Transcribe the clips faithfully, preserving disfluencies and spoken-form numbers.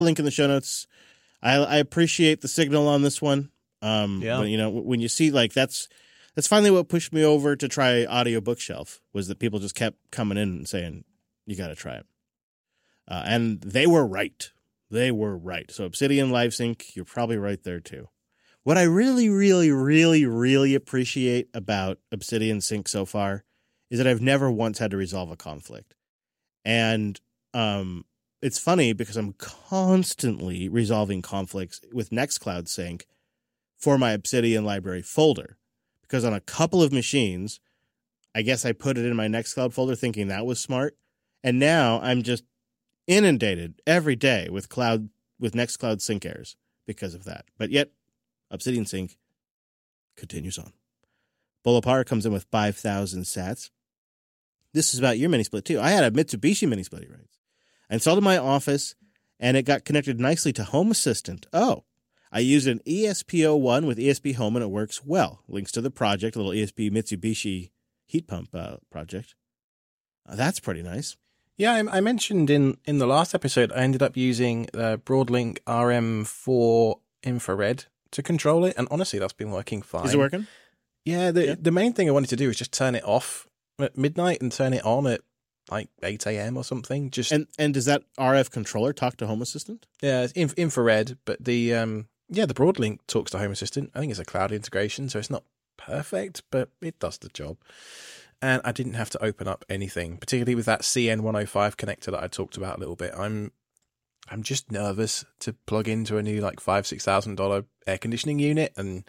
Link in the show notes. I, I appreciate the signal on this one. Um, Yeah. But, you know, when you see, like, that's that's finally what pushed me over to try Audio Bookshelf, was that people just kept coming in and saying, you got to try it. Uh, and they were right. They were right. So Obsidian LiveSync, you're probably right there, too. What I really, really, really, really appreciate about Obsidian Sync so far is that I've never once had to resolve a conflict. And um, it's funny because I'm constantly resolving conflicts with Nextcloud Sync for my Obsidian library folder. Because on a couple of machines, I guess I put it in my Nextcloud folder thinking that was smart. And now I'm just inundated every day with cloud with Nextcloud Sync errors because of that. But yet, Obsidian Sync continues on. Bolapar comes in with five thousand sats. This is about your mini split, too. I had a Mitsubishi mini split, right? I installed it in my office, and it got connected nicely to Home Assistant. Oh, I used an E S P zero one with E S P Home, and it works well. Links to the project, a little E S P Mitsubishi heat pump uh, project. Uh, that's pretty nice. Yeah, I, I mentioned in, in the last episode, I ended up using uh, Broadlink R M four infrared to control it, and honestly, that's been working fine. Is it working? Yeah, the Yeah. the main thing I wanted to do is just turn it off at midnight and turn it on at like eight a.m. or something. Just And and does that R F controller talk to Home Assistant? yeah, it's inf- infrared, but the um yeah, the Broadlink talks to Home Assistant. I think it's a cloud integration, so it's not perfect, but it does the job. And I didn't have to open up anything, particularly with that C N one oh five connector that I talked about a little bit. I'm I'm just nervous to plug into a new like five six thousand dollar air conditioning unit, and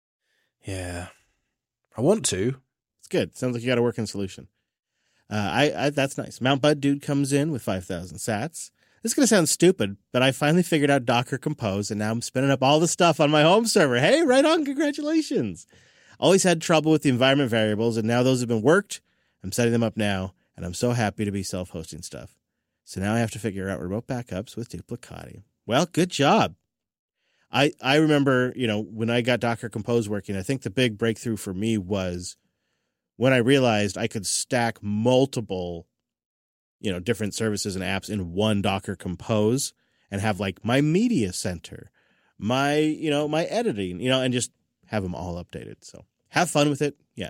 yeah, I want to. It's good. Sounds like you got a working solution. Uh, I, I that's nice. Mount Bud Dude comes in with five thousand sats. This is going to sound stupid, but I finally figured out Docker Compose, and now I'm spinning up all the stuff on my home server. Hey, right on. Congratulations. Always had trouble with the environment variables, and now those have been worked. I'm setting them up now, and I'm so happy to be self-hosting stuff. So now I have to figure out remote backups with Duplicati. Well, good job. I I remember, you know, when I got Docker Compose working, I think the big breakthrough for me was when I realized I could stack multiple, you know, different services and apps in one Docker Compose and have like my media center, my, you know, my editing, you know, and just have them all updated. So have fun with it. Yeah.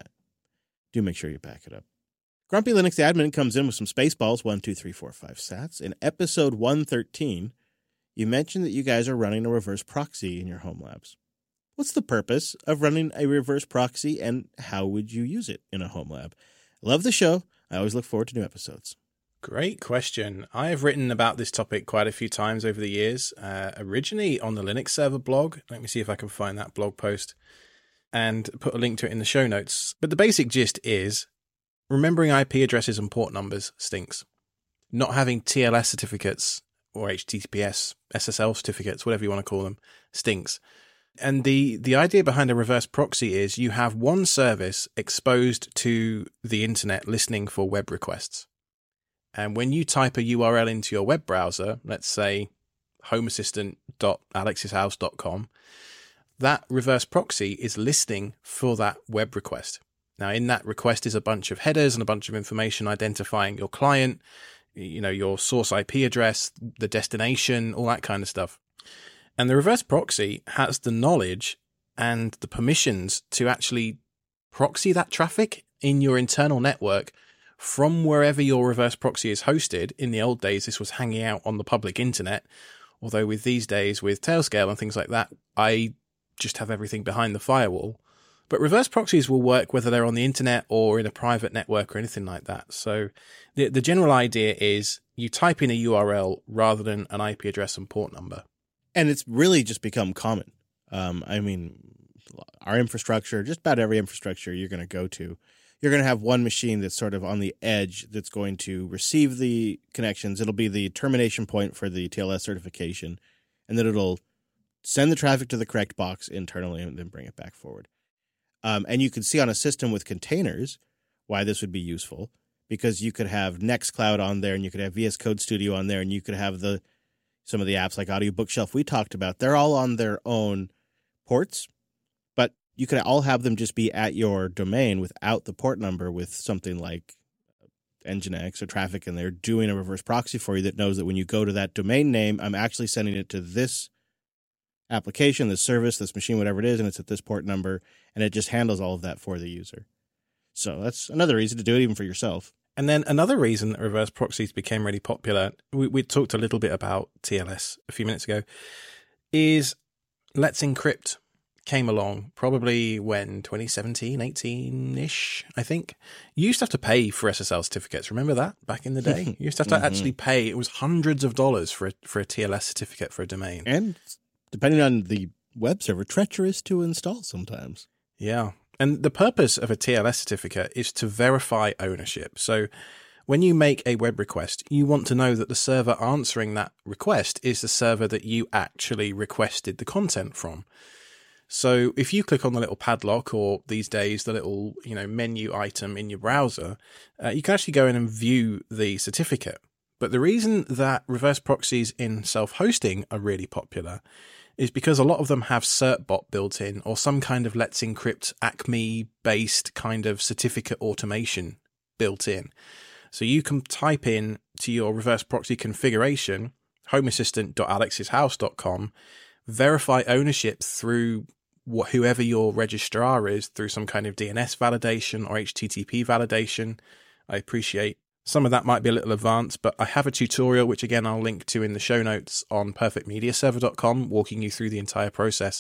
Do make sure you back it up. Grumpy Linux admin comes in with some Spaceballs, one, two, three, four, five sats. In episode one thirteen, you mentioned that you guys are running a reverse proxy in your home labs. What's the purpose of running a reverse proxy, and how would you use it in a home lab? Love the show. I always look forward to new episodes. Great question. I have written about this topic quite a few times over the years, uh, originally on the Linux server blog. Let me see if I can find that blog post and put a link to it in the show notes. But the basic gist is remembering I P addresses and port numbers stinks. Not having T L S certificates or H T T P S, S S L certificates, whatever you want to call them, stinks. And the, the idea behind a reverse proxy is you have one service exposed to the internet listening for web requests. And when you type a U R L into your web browser, let's say home assistant dot alexis house dot com, that reverse proxy is listening for that web request. Now, in that request is a bunch of headers and a bunch of information identifying your client, you know, your source I P address, the destination, all that kind of stuff. And the reverse proxy has the knowledge and the permissions to actually proxy that traffic in your internal network from wherever your reverse proxy is hosted. In the old days, this was hanging out on the public internet. Although with these days, with Tailscale and things like that, I just have everything behind the firewall. But reverse proxies will work whether they're on the internet or in a private network or anything like that. So the the general idea is you type in a U R L rather than an I P address and port number. And it's really just become common. Um, I mean, our infrastructure, just about every infrastructure you're going to go to, you're going to have one machine that's sort of on the edge that's going to receive the connections. It'll be the termination point for the T L S certification, and then it'll send the traffic to the correct box internally and then bring it back forward. Um, and you can see on a system with containers why this would be useful, because you could have Nextcloud on there, and you could have V S Code Studio on there, and you could have the some of the apps like Audio Bookshelf we talked about. They're all on their own ports, but you could all have them just be at your domain without the port number with something like Nginx or Traffic, and they're doing a reverse proxy for you that knows that when you go to that domain name, I'm actually sending it to this application, this service, this machine, whatever it is, and it's at this port number, and it just handles all of that for the user. So that's another reason to do it even for yourself. And then another reason that reverse proxies became really popular, we, we talked a little bit about T L S a few minutes ago, is Let's Encrypt came along probably when twenty seventeen, eighteen-ish, I think. You used to have to pay for S S L certificates. Remember that back in the day? You used to have to mm-hmm. actually pay. It was hundreds of dollars for a, for a T L S certificate for a domain. And depending on the web server, treacherous to install sometimes. Yeah. And the purpose of a T L S certificate is to verify ownership. So when you make a web request, you want to know that the server answering that request is the server that you actually requested the content from. So if you click on the little padlock, or these days the little, you know, menu item in your browser, uh, you can actually go in and view the certificate. But the reason that reverse proxies in self-hosting are really popular is because a lot of them have Certbot built in, or some kind of Let's Encrypt Acme-based kind of certificate automation built in. So you can type in to your reverse proxy configuration, home assistant dot alex's house dot com, verify ownership through wh- whoever your registrar is, through some kind of D N S validation or H T T P validation. I appreciate some of that might be a little advanced, but I have a tutorial, which again I'll link to in the show notes on perfect media server dot com, walking you through the entire process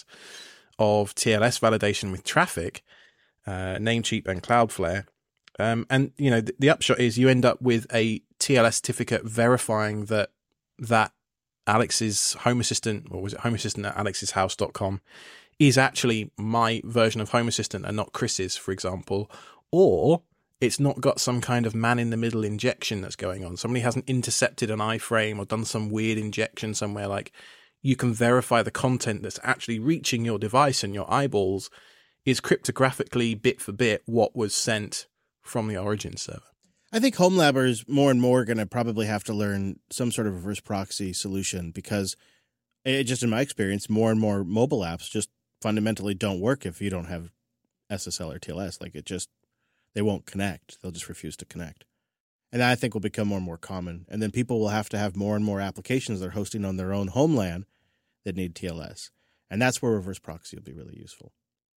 of T L S validation with Traffic, uh, Namecheap and Cloudflare. Um, and, you know, the, the upshot is you end up with a T L S certificate verifying that that Alex's Home Assistant, or was it Home Assistant at alex's house dot com, is actually my version of Home Assistant and not Chris's, for example, or it's not got some kind of man-in-the-middle injection that's going on. Somebody hasn't intercepted an iframe or done some weird injection somewhere. Like, you can verify the content that's actually reaching your device and your eyeballs is cryptographically, bit for bit, what was sent from the origin server. I think home labbers more and more are going to probably have to learn some sort of reverse proxy solution, because it, just in my experience, more and more mobile apps just fundamentally don't work if you don't have S S L or T L S. Like, it just, they won't connect. They'll just refuse to connect. And that, I think, will become more and more common. And then people will have to have more and more applications they're hosting on their own homeland that need T L S. And that's where reverse proxy will be really useful.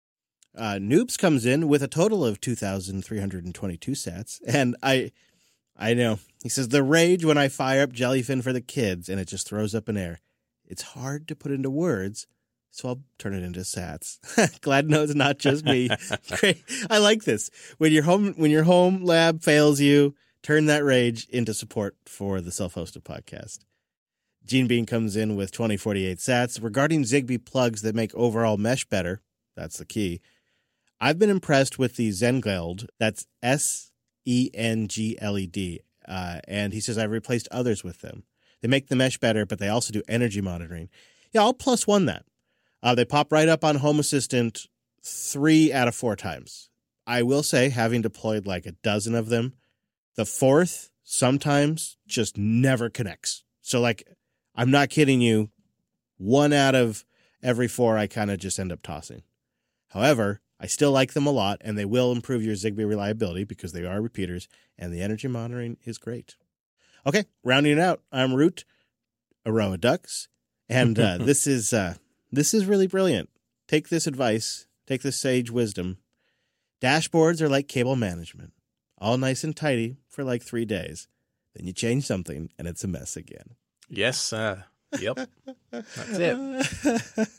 Uh, Noobs comes in with a total of two thousand three hundred twenty-two sats. And I I know. He says, the rage when I fire up Jellyfin for the kids and it just throws up an error. It's hard to put into words, so I'll turn it into sats. Glad to know it's not just me. Great. I like this. When your home when your home lab fails you, turn that rage into support for the self-hosted podcast. Gene Bean comes in with twenty forty-eight sats. Regarding Zigbee plugs that make overall mesh better, that's the key, I've been impressed with the Zengled. That's S E N G L E D. Uh, and he says, I've replaced others with them. They make the mesh better, but they also do energy monitoring. Yeah, I'll plus one that. Uh, they pop right up on Home Assistant three out of four times. I will say, having deployed like a dozen of them, the fourth sometimes just never connects. So, like, I'm not kidding you, one out of every four I kind of just end up tossing. However, I still like them a lot, and they will improve your Zigbee reliability because they are repeaters, and the energy monitoring is great. Okay, rounding it out, I'm Root, a row of ducks, and uh, this is uh, this is really brilliant. Take this advice, take this sage wisdom. Dashboards are like cable management, all nice and tidy for like three days. Then you change something, and it's a mess again. Yes, sir. Yep. That's it.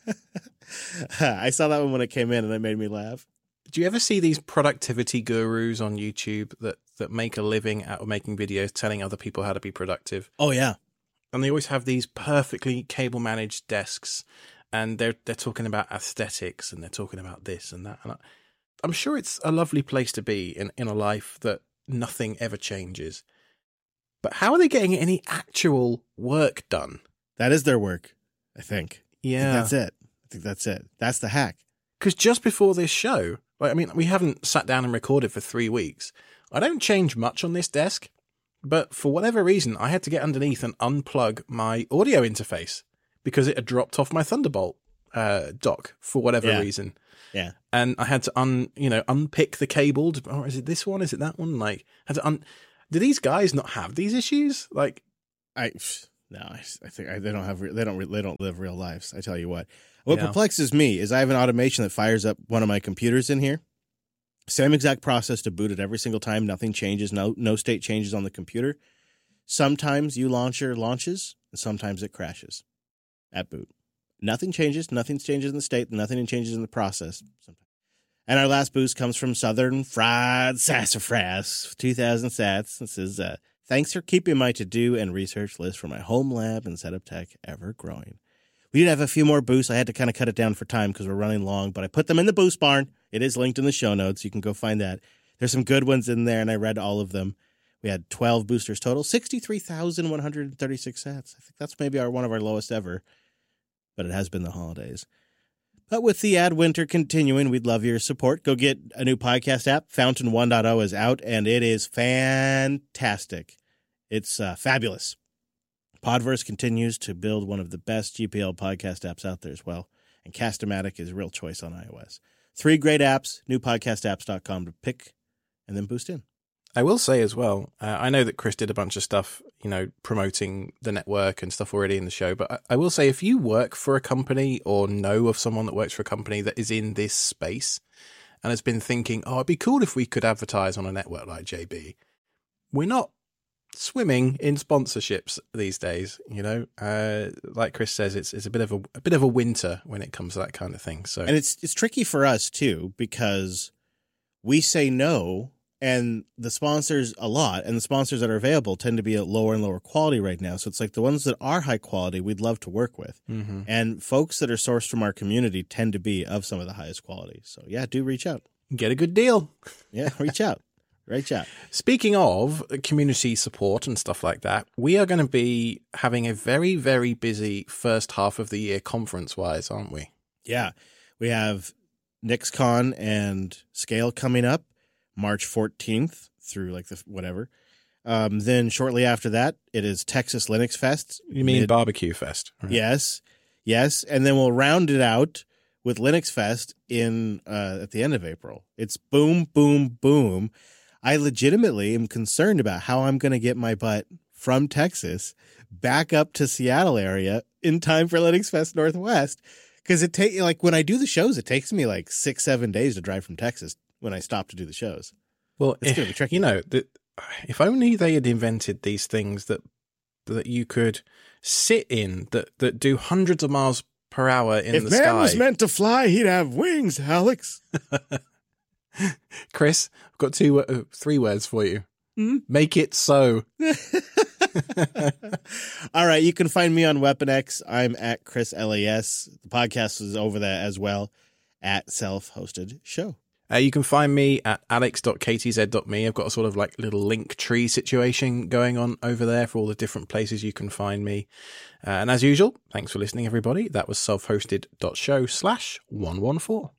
I saw that one when it came in and it made me laugh. Do you ever see these productivity gurus on YouTube that, that make a living out of making videos telling other people how to be productive? Oh, yeah. And they always have these perfectly cable managed desks, and they're they're talking about aesthetics, and they're talking about this and that. And I, I'm sure it's a lovely place to be in, in a life that nothing ever changes. But how are they getting any actual work done? That is their work, I think. Yeah. I think that's it. I think that's it. That's the hack. Because just before this show, like, I mean, we haven't sat down and recorded for three weeks. I don't change much on this desk, but for whatever reason, I had to get underneath and unplug my audio interface because it had dropped off my Thunderbolt uh, dock for whatever yeah. reason. Yeah. And I had to un, you know, unpick the cable. To, oh, is it this one? Is it that one? Like, had to un. Do these guys not have these issues? Like, I no, I, I think I, they don't have they don't they don't live real lives. I tell you what. What yeah. perplexes me is I have an automation that fires up one of my computers in here. Same exact process to boot it every single time. Nothing changes. No no state changes on the computer. Sometimes uLauncher launches, and sometimes it crashes at boot. Nothing changes. Nothing changes in the state. Nothing changes in the process. And our last boost comes from Southern Fried Sassafras, two thousand sats. It says, uh, thanks for keeping my to-do and research list for my home lab and setup tech ever growing. We did have a few more boosts. I had to kind of cut it down for time because we're running long, but I put them in the boost barn. It is linked in the show notes. You can go find that. There's some good ones in there, and I read all of them. We had twelve boosters total, sixty-three thousand one hundred thirty-six sats. I think that's maybe our one of our lowest ever, but it has been the holidays. But with the ad winter continuing, we'd love your support. Go get a new podcast app. Fountain one point oh is out, and it is fantastic. It's uh, fabulous. Podverse continues to build one of the best G P L podcast apps out there as well, and Cast-O-Matic is a real choice on iOS. Three great apps, new podcast apps dot com to pick and then boost in. I will say as well, uh, I know that Chris did a bunch of stuff, you know, promoting the network and stuff already in the show, but I, I will say if you work for a company or know of someone that works for a company that is in this space and has been thinking, oh, it'd be cool if we could advertise on a network like J B, we're not swimming in sponsorships these days, you know. Uh, like Chris says, it's it's a bit of a, a bit of a winter when it comes to that kind of thing. So, and it's it's tricky for us too because we say no, and the sponsors a lot, and the sponsors that are available tend to be at lower and lower quality right now. So it's like the ones that are high quality, we'd love to work with, mm-hmm. and folks that are sourced from our community tend to be of some of the highest quality. So yeah, do reach out, get a good deal. Yeah, reach out. Right, yeah. Speaking of community support and stuff like that, we are going to be having a very, very busy first half of the year conference-wise, aren't we? Yeah. We have NixCon and Scale coming up March fourteenth through like the whatever. Um, then shortly after that, it is Texas Linux Fest. You mean Mid- Barbecue Fest? Right? Yes. Yes. And then we'll round it out with Linux Fest in uh, at the end of April. It's boom, boom, boom. I legitimately am concerned about how I'm going to get my butt from Texas back up to Seattle area in time for Linux Fest Northwest. Because it take like when I do the shows, it takes me like six, seven days to drive from Texas when I stop to do the shows. Well, it's going to be tricky. You know, the, if only they had invented these things that that you could sit in that that do hundreds of miles per hour in if the sky. If man was meant to fly, he'd have wings, Alex. Chris, I've got two, uh, three words for you. Mm-hmm. Make it so. All right. You can find me on WeaponX. I'm at Chris L A S. The podcast is over there as well at Self-Hosted Show. Uh, you can find me at alex dot k t z dot m e. I've got a sort of like little link tree situation going on over there for all the different places you can find me. Uh, and as usual, thanks for listening, everybody. That was self-hosted dot show slash one one four.